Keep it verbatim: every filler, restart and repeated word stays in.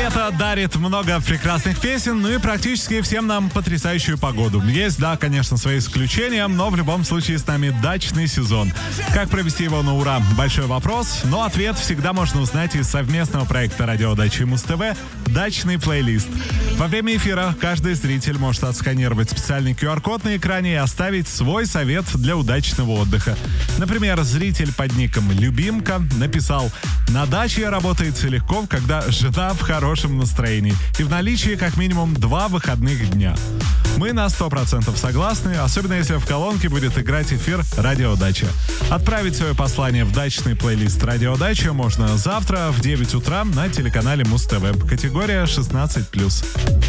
Лето дарит много прекрасных песен, ну и практически всем нам потрясающую погоду. Есть, да, конечно, свои исключения, но в любом случае с нами дачный сезон. Как провести его на ура? Большой вопрос, но ответ всегда можно узнать из совместного проекта «Радио Дача» и Муз-ТВ «Дачный плейлист». Во время эфира каждый зритель может отсканировать специальный ку ар код на экране и оставить свой совет для удачного отдыха. Например, зритель под ником «Любимка» написал: «На даче работается легко, когда жена в хорошем настроении и в наличии как минимум два выходных дня». Мы на сто процентов согласны, особенно если в колонке будет играть эфир «Радио Дача». Отправить свое послание в дачный плейлист «Радио Дача» можно завтра в девять утра на телеканале Муз-ТВ. Категория шестнадцать плюс.